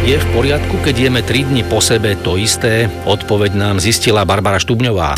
Je v poriadku, keď jeme 3 dni po sebe to isté? Odpoveď nám zistila Barbara Štubňová.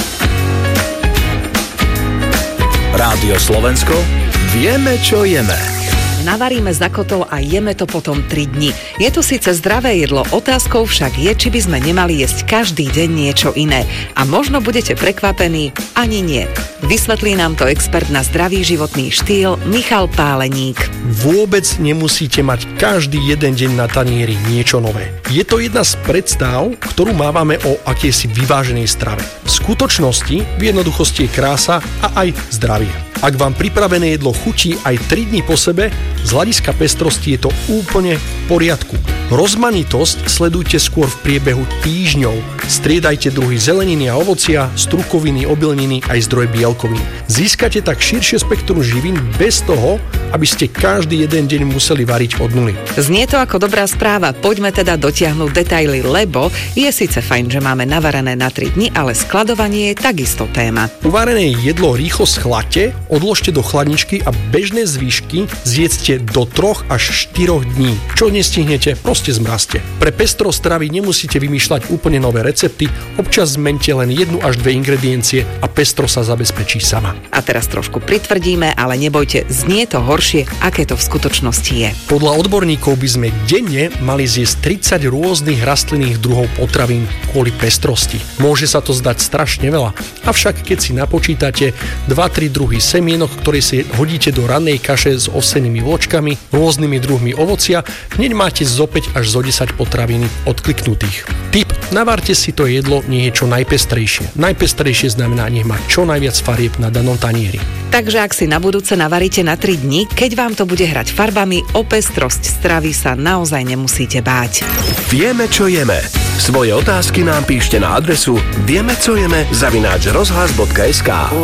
Rádio Slovensko, vieme, čo jeme. Navaríme zakotol a jeme to potom 3 dni. Je to síce zdravé jedlo, otázkou však je, či by sme nemali jesť každý deň niečo iné. A možno budete prekvapení, ani nie. Vysvetlí nám to expert na zdravý životný štýl Michal Páleník. Vôbec nemusíte mať každý jeden deň na tanieri niečo nové. Je to jedna z predstav, ktorú mávame o akejsi vyváženej strave. V skutočnosti v jednoduchosti je krása a aj zdravie. Ak vám pripravené jedlo chutí aj 3 dni po sebe, z hľadiska pestrosti je to úplne v poriadku. Rozmanitosť sledujte skôr v priebehu týždňov. Striedajte druhy zeleniny a ovocia, strukoviny, obilniny aj zdroje bielkovín. Získate tak širšie spektrum živín bez toho, aby ste každý jeden deň museli variť od nuly. Znie to ako dobrá správa, poďme teda dotiahnuť detaily, lebo je síce fajn, že máme navarené na 3 dni, ale skladovanie je takisto téma. Uvarené jedlo rýchlo schladte, odložte do chladničky a bežné zvyšky zjedzte do 3 až 4 dní. Čo nestihnete, proste zmrazte. Pre pestrosť stravy nemusíte vymýšľať úplne nové recepty, občas zmente len 1 až 2 ingrediencie a pestro sa zabezpečí sama. A teraz trošku pritvrdíme, ale nebojte, znie to horšie, aké to v skutočnosti je. Podľa odborníkov by sme denne mali zjesť 30 rôznych rastlinných druhov potravín kvôli pestrosti. Môže sa to zdať strašne veľa, avšak keď si napočítate 2-3 druhy semienok, ktoré si hodíte do rannej kaše s ovsenými vločkami, rôznymi druhmi ovocia, hneď máte zo 5 až zo 10 potravín odkliknutých. Tip: navarte si to jedlo, nie je čo najpestrejšie. Najpestrejšie znamená, nech má čo najviac farieb na danom tanieri. Takže ak si na budúce navaríte na 3 dni, keď vám to bude hrať farbami, o pestrosť stravy sa naozaj nemusíte báť. Vieme, čo jeme. Svoje otázky nám píšte na adresu viemecojeme@rozhlas.sk.